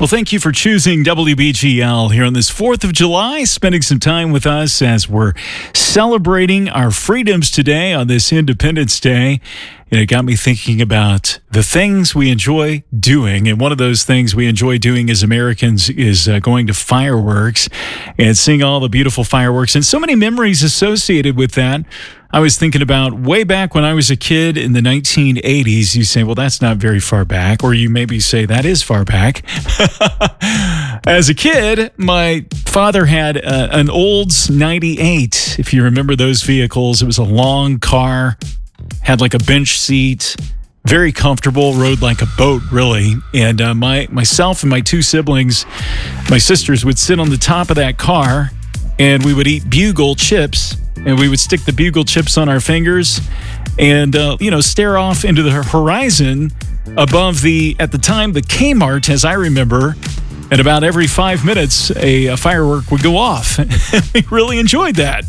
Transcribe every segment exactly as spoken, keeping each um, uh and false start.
Well, thank you for choosing W B G L here on this fourth of July, spending some time with us as we're celebrating our freedoms today on this Independence Day. And it got me thinking about the things we enjoy doing. And one of those things we enjoy doing as Americans is uh, going to fireworks and seeing all the beautiful fireworks and so many memories associated with that. I was thinking about way back when I was a kid in the nineteen eighties. You say, well, that's not very far back. Or you maybe say that is far back. As a kid, my father had uh, an Olds ninety-eight. If you remember those vehicles, it was a long car, had like a bench seat, very comfortable, rode like a boat, really. And uh, my myself and my two siblings, my sisters, would sit on the top of that car, and we would eat Bugle chips. And we would stick the Bugle chips on our fingers and, uh, you know, stare off into the horizon above the, at the time, the Kmart, as I remember. And about every five minutes, a, a firework would go off. We really enjoyed that.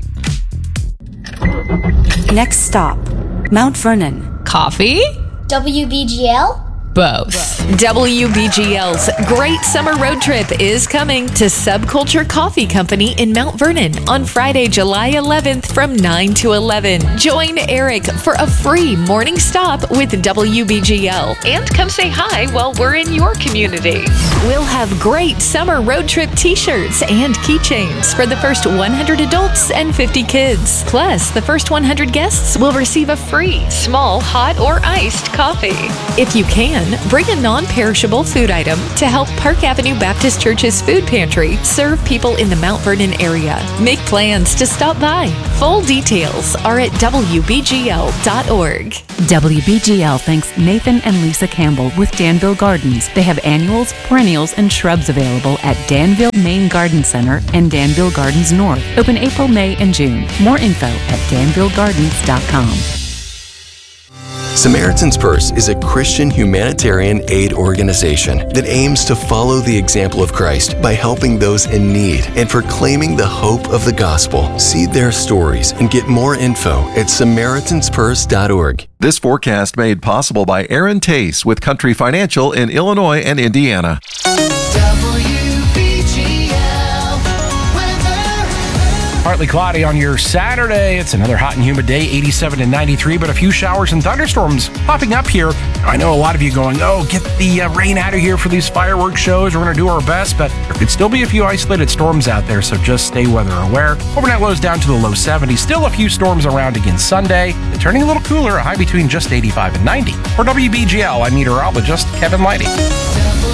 Next stop, Mount Vernon. Coffee? W B G L? Both. W B G L's Great Summer Road Trip is coming to Subculture Coffee Company in Mount Vernon on Friday, July eleventh from nine to eleven. Join Eric for a free morning stop with W B G L and come say hi while we're in your community. We'll have great summer road trip t-shirts and keychains for the first one hundred adults and fifty kids. Plus, the first one hundred guests will receive a free small hot or iced coffee. If you can, bring a non-perishable food item to help Park Avenue Baptist Church's food pantry serve people in the Mount Vernon area. Make plans to stop by. Full details are at W B G L dot org. W B G L thanks Nathan and Lisa Campbell with Danville Gardens. They have annuals, perennials, and shrubs available at Danville Main Garden Center and Danville Gardens North. Open April, May, and June. More info at danville gardens dot com. Samaritan's Purse is a Christian humanitarian aid organization that aims to follow the example of Christ by helping those in need and proclaiming the hope of the gospel. See their stories and get more info at samaritans purse dot org. This forecast made possible by Aaron Tace with Country Financial in Illinois and Indiana. Partly cloudy on your Saturday. It's another hot and humid day, eighty-seven to ninety-three, but a few showers and thunderstorms popping up here. I know a lot of you going, oh, get the uh, rain out of here for these fireworks shows. We're going to do our best, but there could still be a few isolated storms out there, so just stay weather aware. Overnight lows down to the low seventies. Still a few storms around again Sunday. And turning a little cooler, a high between just eighty-five and ninety. For W B G L, I'm meteorologist Kevin Lighty.